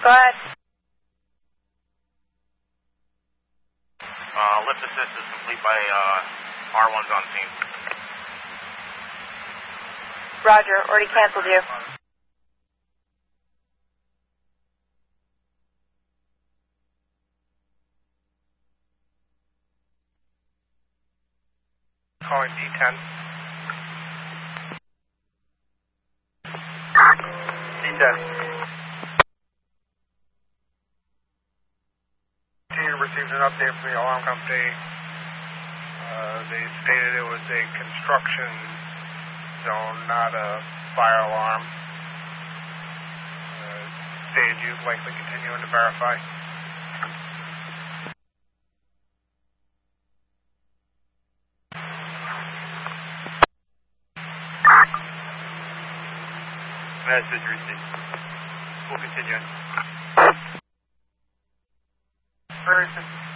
Go ahead. Lift assist is complete by R1's on scene. Roger, already canceled you. Calling D10. D10. Team received an update from the alarm company. They stated it was a construction zone, not a fire alarm. Stated you'd likely continuing to verify. Message received. We'll continue. Very simple.